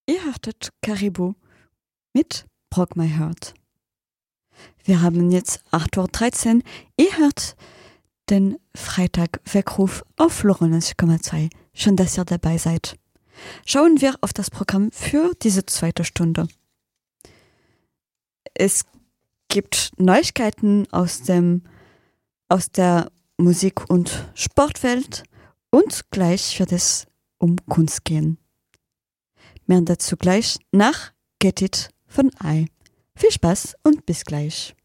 Ihr hörtet Caribou mit Broke My Heart. Wir haben jetzt 8:13 Uhr. Ihr hört den Freitag-Weckruf auf Lorenz 9,2. Schön, dass ihr dabei seid. Schauen wir auf das Programm für diese zweite Stunde. Es gibt Neuigkeiten aus der Musik- und Sportwelt und gleich wird es um Kunst gehen. Mehr dazu gleich nach Get It von I. Viel Spaß und bis gleich.